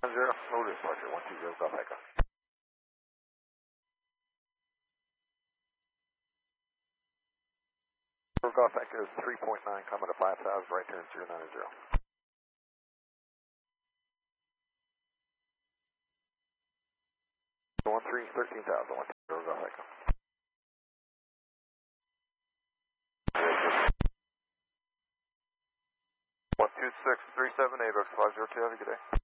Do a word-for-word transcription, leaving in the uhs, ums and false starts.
Zero, load departure, one two zero, Golf Echo. Golf Echo is three point nine, coming to five thousand, right turn zero nine zero. one three, thirteen thousand, one two zero, Golf Echo. one two six, three seven eight, Oaks five zero two, have a good day.